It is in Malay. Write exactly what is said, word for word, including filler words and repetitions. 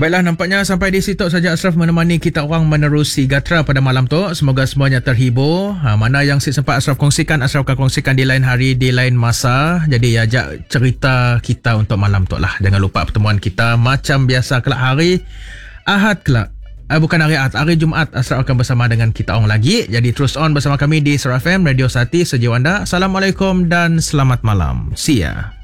Baiklah, nampaknya sampai di situ saja Ashraf menemani kita orang menerusi Gatra pada malam tu. Semoga semuanya terhibur. Ha, mana yang si sempat Ashraf kongsikan, Ashraf akan kongsikan di lain hari, di lain masa. Jadi ajak cerita kita untuk malam tu lah. Jangan lupa pertemuan kita macam biasa kelak hari Ahad kelak. Eh, bukan hari Ahad, hari Jumaat Ashraf akan bersama dengan kita orang lagi. Jadi terus on bersama kami di Star F M, Radio Sati, Sejiwa Anda. Assalamualaikum dan selamat malam. See ya.